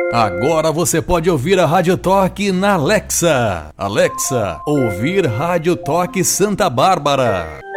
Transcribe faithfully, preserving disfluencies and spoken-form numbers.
Agora você pode ouvir a Rádio Toque na Alexa. Alexa, ouvir Rádio Toque Santa Bárbara.